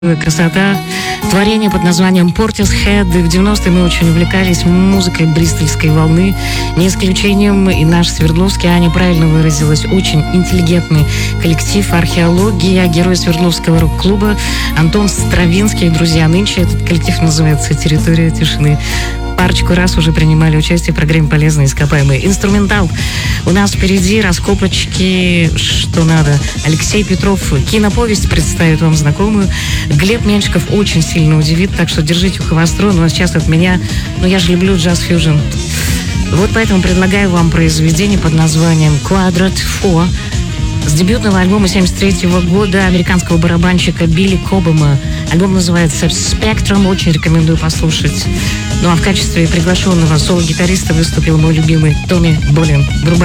Красота. Творение под названием Portishead. В 90-е мы очень увлекались музыкой бристольской волны. Не исключением и наш Свердловский. Аня правильно выразилась. Очень интеллигентный коллектив. Археология. Герой Свердловского рок-клуба Антон Стравинский. Друзья, нынче этот коллектив называется «Территория тишины». Парочку раз уже принимали участие в программе «Полезные ископаемые». Инструментал. У нас впереди раскопочки, что надо. Алексей Петров киноповесть представит вам знакомую. Глеб Меньшиков очень сильно удивит, так что держите ухо востро. Ну а сейчас от меня, я же люблю джаз-фьюжн. Вот поэтому предлагаю вам произведение под названием «Quadrant 4». С дебютного альбома 1973 года американского барабанщика Билли Кобама. Альбом называется «Spectrum», очень рекомендую послушать. Ну а в качестве приглашенного соло-гитариста выступил мой любимый Томми Болин.